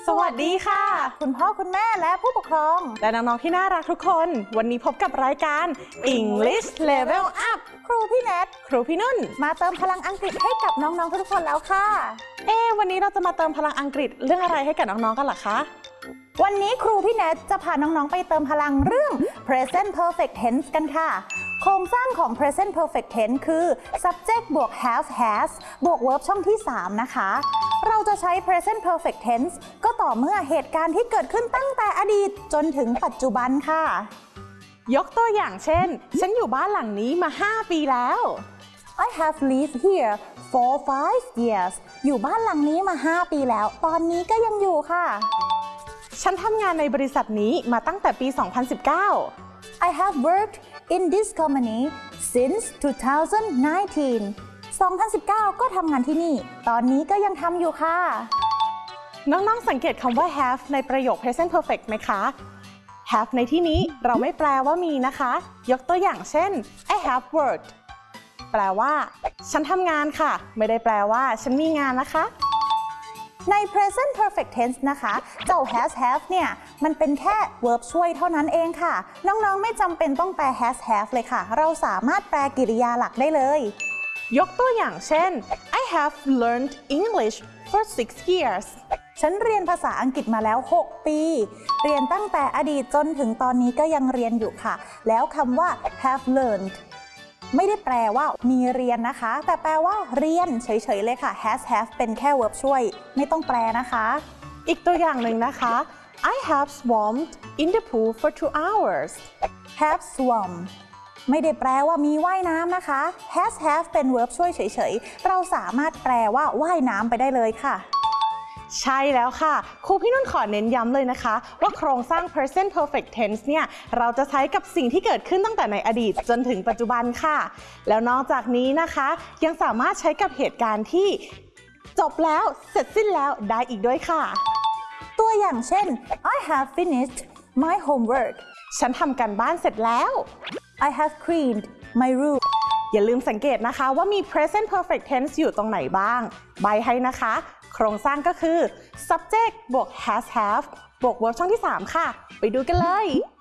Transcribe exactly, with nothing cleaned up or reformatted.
สวัสดีค่ะคุณพ่อคุณแม่และผู้ปกครองและน้องๆที่น่ารักทุกคนวันนี้พบกับรายการ English Level Up ครูพี่แนทครูพี่นุ่นมาเติมพลังอังกฤษให้กับน้องๆทุกคนแล้วค่ะเอ๊วันนี้เราจะมาเติมพลังอังกฤษเรื่องอะไรให้กับน้องๆกันล่ะคะวันนี้ครูพี่แนทจะพาน้องๆไปเติมพลังเรื่อง present perfect tense กันค่ะโครงสร้างของ present perfect tense คือ subject บวก have has บวก verb ช่องที่สามนะคะเราจะใช้ present perfect tense ก็ต่อเมื่อเหตุการณ์ที่เกิดขึ้นตั้งแต่อดีตจนถึงปัจจุบันค่ะยกตัวอย่างเช่นฉันอยู่บ้านหลังนี้มาห้าปีแล้ว I have lived here for five years อยู่บ้านหลังนี้มาห้าปีแล้วตอนนี้ก็ยังอยู่ค่ะฉันทำงานในบริษัทนี้มาตั้งแต่ปี สองพันสิบเก้า I have worked in this company since two thousand nineteen สองพันสิบเก้า ก็ทำงานที่นี่ตอนนี้ก็ยังทำอยู่ค่ะน้องๆสังเกตคำว่า have ในประโยค present perfect ไหมคะ have ในที่นี้เราไม่แปลว่ามีนะคะยกตัวอย่างเช่น I have worked แปลว่าฉันทำงานค่ะไม่ได้แปลว่าฉันมีงานนะคะใน present perfect tense นะคะเจ้า has have เนี่ยมันเป็นแค่ verb ช่วยเท่านั้นเองค่ะน้องๆไม่จำเป็นต้องแปล has have เลยค่ะเราสามารถแปลกริยาหลักได้เลยยกตัวอย่างเช่น I have learned English for six years ฉันเรียนภาษาอังกฤษมาแล้วหกปีเรียนตั้งแต่อดีตจนถึงตอนนี้ก็ยังเรียนอยู่ค่ะแล้วคำว่า have learnedไม่ได้แปลว่ามีเรียนนะคะแต่แปลว่าเรียนเฉยๆเลยค่ะ has have เป็นแค่ verb ช่วยไม่ต้องแปลนะคะอีกตัวอย่างหนึ่งนะคะ I have swum in the pool for two hours have swum ไม่ได้แปลว่ามีว่ายน้ำนะคะ has have เป็น verb ช่วยเฉยๆเราสามารถแปลว่าว่ายน้ำไปได้เลยค่ะใช่แล้วค่ะครูพี่นุ่นขอเน้นย้ำเลยนะคะว่าโครงสร้าง present perfect tense เนี่ยเราจะใช้กับสิ่งที่เกิดขึ้นตั้งแต่ในอดีตจนถึงปัจจุบันค่ะแล้วนอกจากนี้นะคะยังสามารถใช้กับเหตุการณ์ที่จบแล้วเสร็จสิ้นแล้วได้อีกด้วยค่ะตัวอย่างเช่น I have finished my homework ฉันทำการบ้านเสร็จแล้ว I have cleaned my room อย่าลืมสังเกตนะคะว่ามี present perfect tense อยู่ตรงไหนบ้างใบให้นะคะโครงสร้างก็คือ subject บวก has have บวก verb ช่องที่สามค่ะไปดูกันเลย